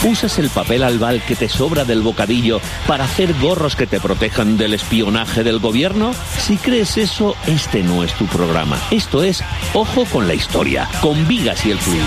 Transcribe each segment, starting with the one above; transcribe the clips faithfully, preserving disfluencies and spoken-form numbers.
¿Usas el papel albal que te sobra del bocadillo para hacer gorros que te protejan del espionaje del gobierno? Si crees eso, este no es tu programa. Esto es Ojo con la Historia, con Vigas y el Fluido.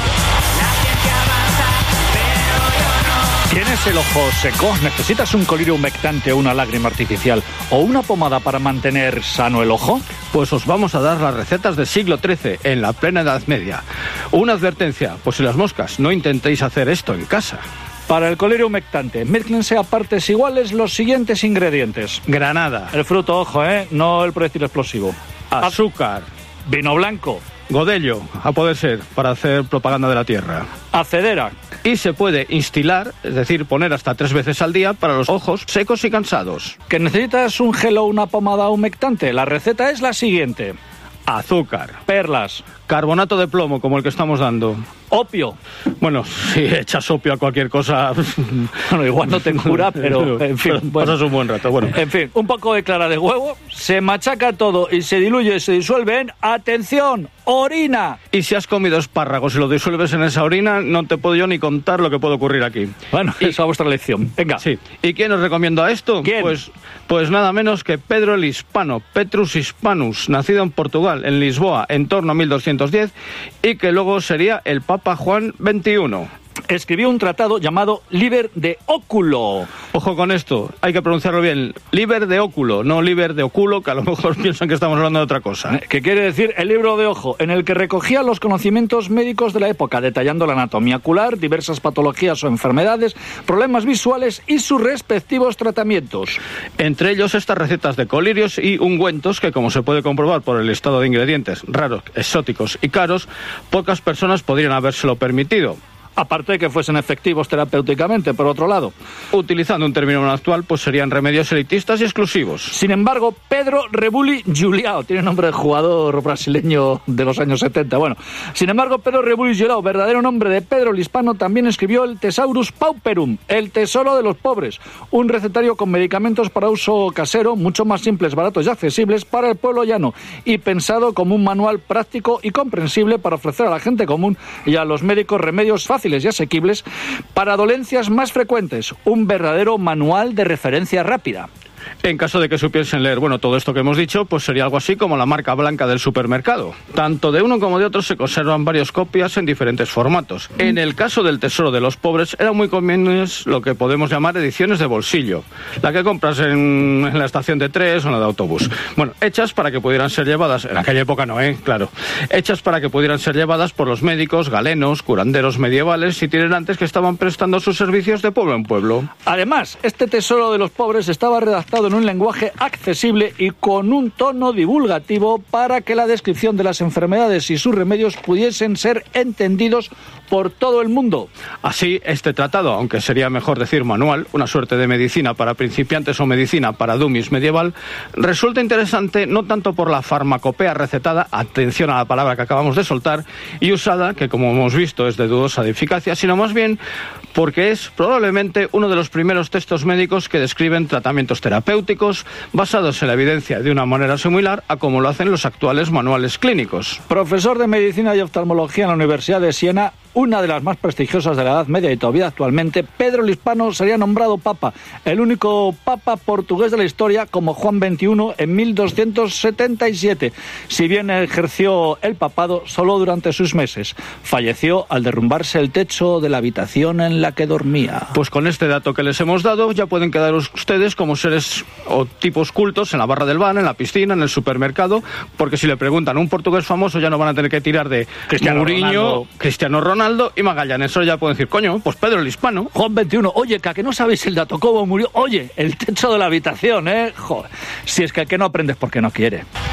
¿Tienes el ojo seco? ¿Necesitas un colirio humectante o una lágrima artificial o una pomada para mantener sano el ojo? Pues os vamos a dar las recetas del siglo trece, en la plena Edad Media. Una advertencia, pues si las moscas, no intentéis hacer esto en casa. Para el colirio humectante, mezclense a partes iguales los siguientes ingredientes. Granada. El fruto, ojo, ¿eh? No el proyectil explosivo. Azúcar. Vino blanco. Godello, a poder ser, para hacer propaganda de la tierra. Acedera. Y se puede instilar, es decir, poner hasta tres veces al día para los ojos secos y cansados. ¿Que necesitas un gel o una pomada humectante? La receta es la siguiente. Azúcar. Perlas. Carbonato de plomo, como el que estamos dando. Opio. Bueno, si echas opio a cualquier cosa... Bueno, igual no te cura, pero en fin... Pero bueno. pasas un buen rato, bueno. En fin, un poco de clara de huevo, se machaca todo y se diluye y se disuelve en... ¡Atención! ¡Orina! Y si has comido espárragos y lo disuelves en esa orina, no te puedo yo ni contar lo que puede ocurrir aquí. Bueno, y... esa es vuestra lección. Venga. Sí. ¿Y quién os recomienda esto? ¿Quién? Pues, pues nada menos que Pedro el Hispano, Petrus Hispanus, nacido en Portugal, en Lisboa, en torno a mil doscientos diez, y que luego sería el Papa Juan veintiuno. Escribió un tratado llamado Liber de Oculo. Ojo con esto, hay que pronunciarlo bien. Liber de Oculo, no Liber de Oculo, que a lo mejor piensan que estamos hablando de otra cosa. ¿Qué quiere decir el libro de ojo? En el que recogía los conocimientos médicos de la época, detallando la anatomía ocular, diversas patologías o enfermedades, problemas visuales y sus respectivos tratamientos. Entre ellos estas recetas de colirios y ungüentos que, como se puede comprobar por el listado de ingredientes raros, exóticos y caros, pocas personas podrían habérselo permitido. Aparte de que fuesen efectivos terapéuticamente, por otro lado. Utilizando un término actual, pues serían remedios elitistas y exclusivos. Sin embargo, Pedro Rebuli Julião, tiene nombre de jugador brasileño de los años setenta, bueno. Sin embargo, Pedro Rebuli Julião, verdadero nombre de Pedro el Hispano, también escribió el Thesaurus Pauperum, el tesoro de los pobres, un recetario con medicamentos para uso casero, mucho más simples, baratos y accesibles para el pueblo llano, y pensado como un manual práctico y comprensible para ofrecer a la gente común y a los médicos remedios fáciles y asequibles para dolencias más frecuentes, un verdadero manual de referencia rápida. En caso de que supiesen leer, bueno, todo esto que hemos dicho, pues sería algo así como la marca blanca del supermercado. Tanto de uno como de otro se conservan varias copias en diferentes formatos. En el caso del Tesoro de los Pobres, eran muy comunes lo que podemos llamar ediciones de bolsillo. La que compras en, en la estación de tren o en la de autobús. Bueno, hechas para que pudieran ser llevadas, en aquella época no, ¿eh? Claro. Hechas para que pudieran ser llevadas por los médicos, galenos, curanderos medievales, itinerantes que estaban prestando sus servicios de pueblo en pueblo. Además, este Tesoro de los Pobres estaba redactado en un lenguaje accesible y con un tono divulgativo para que la descripción de las enfermedades y sus remedios pudiesen ser entendidos por todo el mundo. Así, este tratado, aunque sería mejor decir manual, una suerte de medicina para principiantes o medicina para dummies medieval, resulta interesante no tanto por la farmacopea recetada, atención a la palabra que acabamos de soltar, y usada, que como hemos visto es de dudosa de eficacia, sino más bien porque es probablemente uno de los primeros textos médicos que describen tratamientos terapéuticos basados en la evidencia de una manera similar a como lo hacen los actuales manuales clínicos. Profesor de Medicina y Oftalmología en la Universidad de Siena, una de las más prestigiosas de la Edad Media y todavía actualmente, Pedro el Hispano sería nombrado papa, el único papa portugués de la historia, como Juan veintiuno en mil doscientos setenta y siete, si bien ejerció el papado solo durante sus meses. Falleció al derrumbarse el techo de la habitación en la que dormía. Pues con este dato que les hemos dado, ya pueden quedar ustedes como seres o tipos cultos en la barra del bar, en la piscina, en el supermercado, porque si le preguntan a un portugués famoso ya no van a tener que tirar de Cristiano Mourinho, Ronaldo. Cristiano Ronaldo y Magallanes. Eso ya pueden decir, coño, pues Pedro el Hispano. Juan veintiuno, oye, que a que no sabéis el dato, cómo murió. Oye, el techo de la habitación, ¿eh? Joder, si es que el que no aprende es porque no quiere.